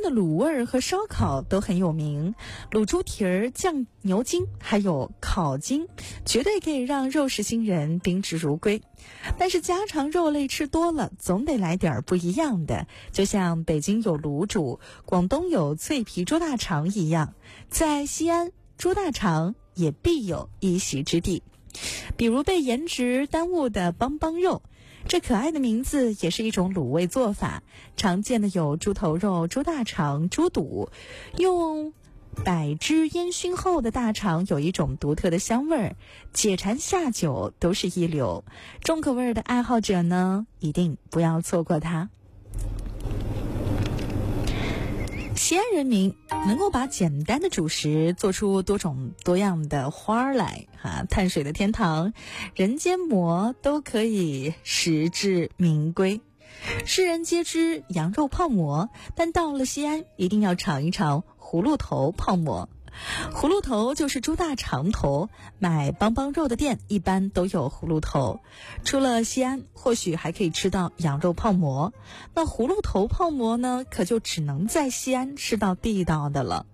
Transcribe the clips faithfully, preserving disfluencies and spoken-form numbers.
的卤味儿和烧烤都很有名，卤猪蹄儿、酱牛筋还有烤筋，绝对可以让肉食星人宾至如归。但是家常肉类吃多了，总得来点不一样的，就像北京有卤煮，广东有脆皮猪大肠一样，在西安猪大肠也必有一席之地。比如被颜值耽误的邦邦肉，这可爱的名字也是一种卤味做法，常见的有猪头肉、猪大肠、猪肚，用百汁烟熏后的大肠有一种独特的香味儿，解馋下酒都是一流。重口味的爱好者呢，一定不要错过它。西安人民能够把简单的主食做出多种多样的花儿来啊，碳水的天堂，人间馍都可以实至名归。世人皆知羊肉泡馍，但到了西安一定要尝一尝葫芦头泡馍。葫芦头就是猪大肠头，买邦邦肉的店一般都有葫芦头。除了西安，或许还可以吃到羊肉泡馍，那葫芦头泡馍呢，可就只能在西安吃到地道的了。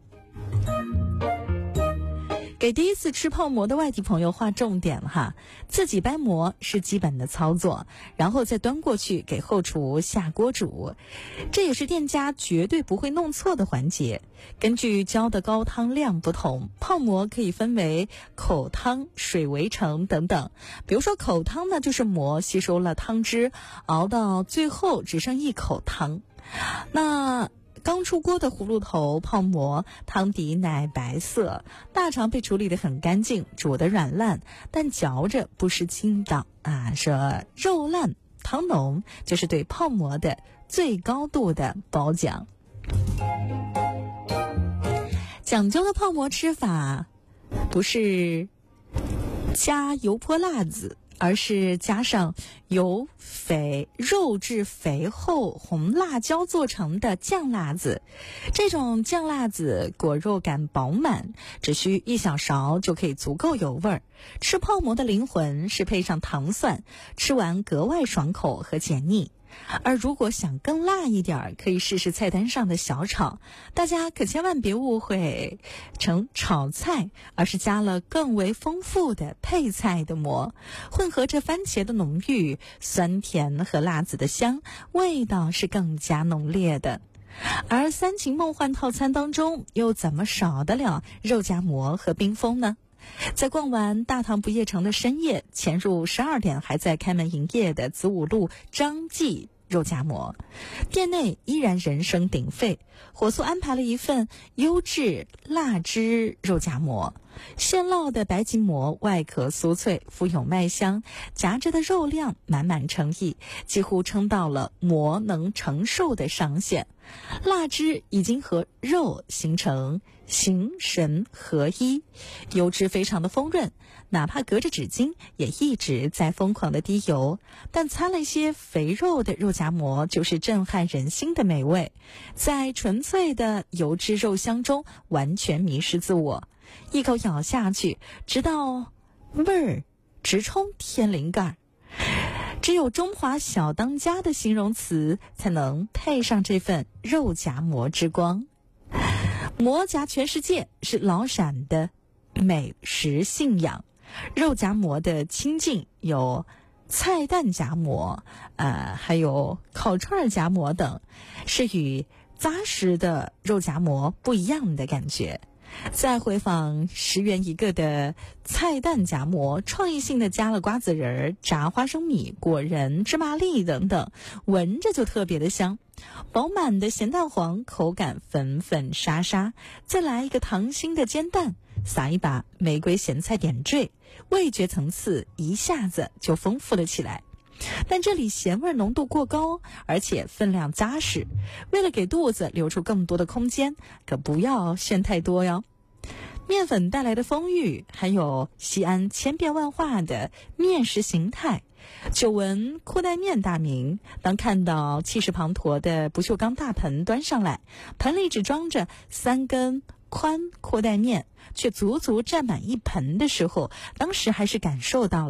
给第一次吃泡馍的外地朋友划重点哈，自己掰馍是基本的操作，然后再端过去给后厨下锅煮，这也是店家绝对不会弄错的环节。根据浇的高汤量不同，泡馍可以分为口汤、水围城等等。比如说口汤呢，就是馍吸收了汤汁，熬到最后只剩一口汤。那刚出锅的葫芦头泡馍，汤底奶白色，大肠被处理得很干净，煮得软烂，但嚼着不失筋道啊，说肉烂汤浓，就是对泡馍的最高度的褒奖。讲究的泡馍吃法不是加油泼辣子，而是加上油肥肉质肥厚红辣椒做成的酱辣子。这种酱辣子果肉感饱满，只需一小勺就可以足够有味儿。吃泡馍的灵魂是配上糖蒜，吃完格外爽口和解腻。而如果想更辣一点，可以试试菜单上的小炒，大家可千万别误会成炒菜，而是加了更为丰富的配菜的馍，混合着番茄的浓郁，酸甜和辣子的香，味道是更加浓烈的。而三秦梦幻套餐当中，又怎么少得了肉夹馍和冰峰呢？在逛完大唐不夜城的深夜，潜入十二点还在开门营业的子午路张记肉夹馍，店内依然人声鼎沸，火速安排了一份优质辣汁肉夹馍。现烙的白吉馍外壳酥脆，富有麦香，夹着的肉量满满诚意，几乎撑到了馍能承受的上限。辣汁已经和肉形成形神合一，油脂非常的丰润，哪怕隔着纸巾也一直在疯狂的滴油，但掺了一些肥肉的肉夹馍就是震撼人心的美味，在纯粹的油脂肉香中完全迷失自我，一口咬下去，直到味儿直冲天灵盖。只有中华小当家的形容词才能配上这份肉夹馍之光。馍夹全世界是老陕的美食信仰。肉夹馍的亲近有菜蛋夹馍，呃，还有烤串夹馍等，是与扎实的肉夹馍不一样的感觉。再回访十元一个的菜蛋夹馍，创意性的加了瓜子仁、炸花生米、果仁、芝麻粒等等，闻着就特别的香。饱满的咸蛋黄，口感粉粉沙沙，再来一个溏心的煎蛋，撒一把玫瑰咸菜点缀，味觉层次一下子就丰富了起来。但这里咸味浓度过高，而且分量扎实，为了给肚子留出更多的空间，可不要炫太多哟。面粉带来的丰裕，还有西安千变万化的面食形态。久闻裤带面大名，当看到气势磅礴的不锈钢大盆端上来，盆里只装着三根宽裤带面，却足足占满一盆的时候，当时还是感受到了